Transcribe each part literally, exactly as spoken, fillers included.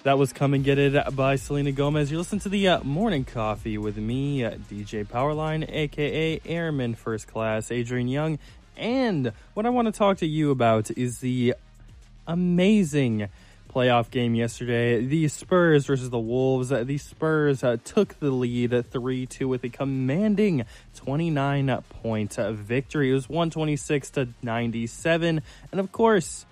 That was Come and Get It by Selena Gomez. You listen to the uh, Morning Coffee with me, uh, D J Powerline, a k a. Airman First Class, Adrian Young. And what I want to talk to you about is the amazing playoff game yesterday. The Spurs versus the Wolves. Uh, the Spurs uh, took the lead three two with a commanding twenty-nine point uh, victory. It was one twenty-six to ninety-seven. And of course,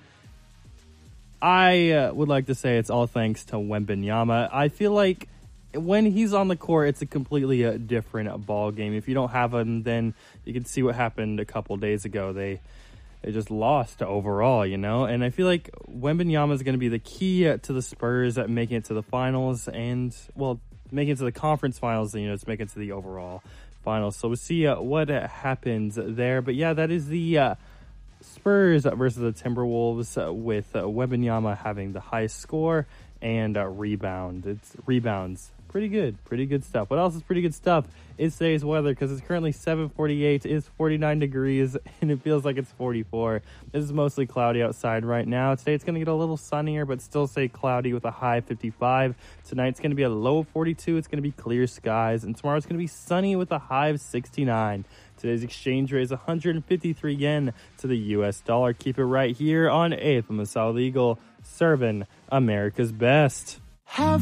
I uh, would like to say it's all thanks to Wembanyama. I feel like when he's on the court, it's a completely uh, different ball game. If you don't have him, then you can see what happened a couple days ago. They they just lost overall, you know? And I feel like Wembanyama is going to be the key uh, to the Spurs at making it to the finals and, well, making it to the conference finals, you know, it's making it to the overall finals. So we'll see uh, what uh, happens there. But yeah, that is the Uh, Spurs versus the Timberwolves uh, with uh, Wembanyama having the highest score and uh, rebound. It's rebounds. Pretty good. Pretty good stuff. What else is pretty good stuff? Is today's weather, because it's currently seven forty-eight, it's forty-nine degrees, and it feels like it's forty-four. This is mostly cloudy outside right now. Today it's going to get a little sunnier, but still stay cloudy with a high fifty-five. Tonight it's going to be a low forty-two. It's going to be clear skies. And tomorrow it's going to be sunny with a high of sixty-nine. Today's exchange rate is one hundred fifty-three yen to the U S dollar. Keep it right here on A F M South Eagle, serving America's best. Have